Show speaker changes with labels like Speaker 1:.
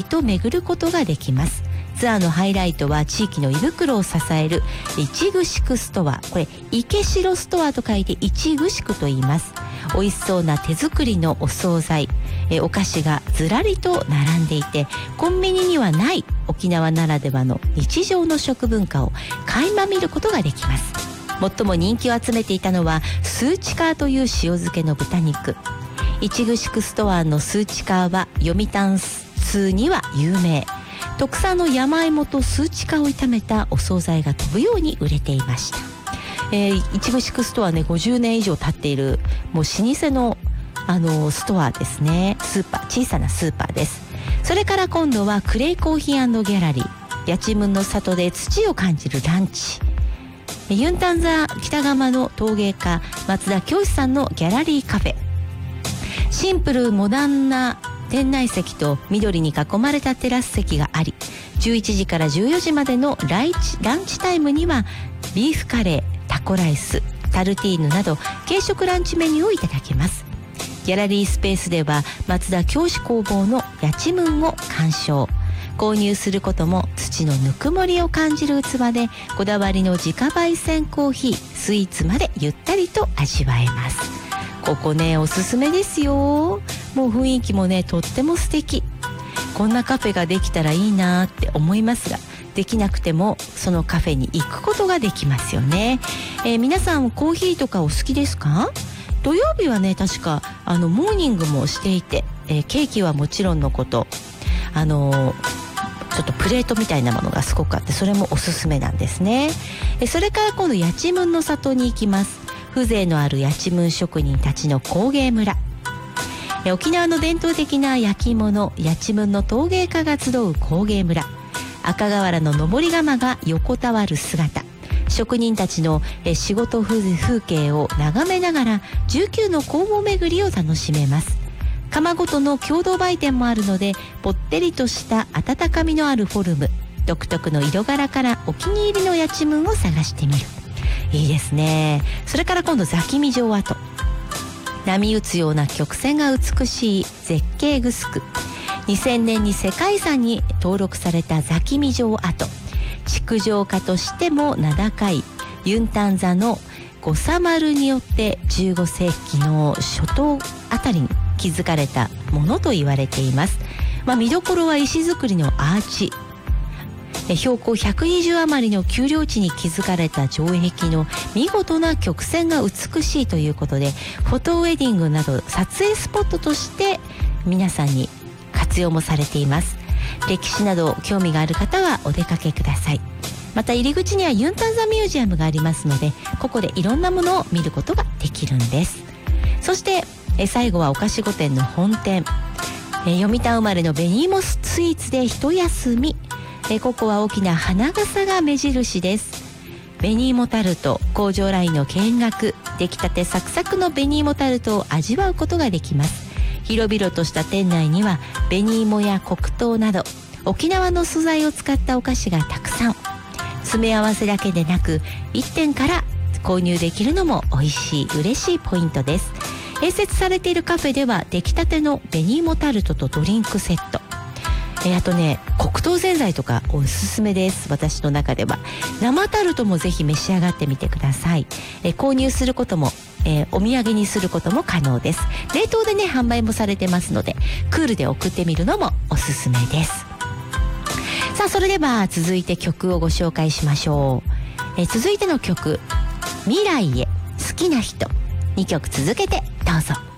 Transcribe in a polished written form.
Speaker 1: と巡ることができます。ツアーのハイライトは地域の胃袋を支える市ぐしくストア、これ池城ストアと書いて市ぐしくと言います。美味しそうな手作りのお惣菜、お菓子がずらりと並んでいて、コンビニにはない沖縄ならではの日常の食文化を垣間見ることができます。最も人気を集めていたのはスーチカーという塩漬けの豚肉。市ぐしくストアのスーチカーは読谷通には有名。特産の山芋とスーチカーを炒めたお惣菜が飛ぶように売れていました。市ぐしくストアね、50年以上経っているもう老舗のストアですね。スーパー、小さなスーパーです。それから今度はクレイコーヒー&ギャラリー、やちむんの里で土を感じるランチ。ユンタンザ北釜の陶芸家松田教師さんのギャラリーカフェ。シンプルモダンな店内席と緑に囲まれたテラス席があり、11時から14時までのランチタイムにはビーフカレー、タコライス、タルティーヌなど軽食ランチメニューをいただけます。ギャラリースペースでは松田教師工房のやちむんを鑑賞。購入することも土のぬくもりを感じる器で、こだわりの自家焙煎コーヒー、スイーツまでゆったりと味わえます。ここね、おすすめですよ。もう雰囲気もね、とっても素敵。こんなカフェができたらいいなって思いますが、できなくてもそのカフェに行くことができますよね。皆さんコーヒーとかお好きですか？土曜日はね、確かモーニングもしていて、ケーキはもちろんのことちょっとプレートみたいなものがすごくあって、それもおすすめなんですね。それから今度やちむんの里に行きます。風情のあるやちむん職人たちの工芸村。沖縄の伝統的な焼き物やちむんの陶芸家が集う工芸村。赤瓦の登り窯が横たわる姿、職人たちの仕事風景を眺めながら19の工房巡りを楽しめます。窯ごとの共同売店もあるので、ぽってりとした温かみのあるフォルム、独特の色柄からお気に入りのやちむんを探してみる。いいですね。それから今度ザキミ城跡。波打つような曲線が美しい絶景グスク。2000年に世界遺産に登録されたザキミ城跡。築城家としても名高いユンタンザのゴサマルによって15世紀の初頭あたりに築かれたものと言われています。見どころは石造りのアーチ、標高120余りの丘陵地に築かれた城壁の見事な曲線が美しいということで、フォトウェディングなど撮影スポットとして皆さんに活用もされています。歴史など興味がある方はお出かけください。また入り口にはユンタンザミュージアムがありますので、ここでいろんなものを見ることができるんです。そして最後はお菓子御殿の本店、読谷生まれの紅芋スイーツで一休み。ここは大きな花笠が目印です。紅芋タルト工場ラインの見学、出来たてサクサクの紅芋タルトを味わうことができます。広々とした店内には紅芋や黒糖など沖縄の素材を使ったお菓子がたくさん。詰め合わせだけでなく1点から購入できるのも美味しい嬉しいポイントです。併設されているカフェでは出来たての紅芋タルトとドリンクセット、あとね、黒糖ぜんざいとかおすすめです。私の中では生タルトもぜひ召し上がってみてください。購入することも、お土産にすることも可能です。冷凍でね、販売もされてますので、クールで送ってみるのもおすすめです。さあ、それでは続いて曲をご紹介しましょう。続いての曲、未来へ好きな人、2曲続けてどうぞ。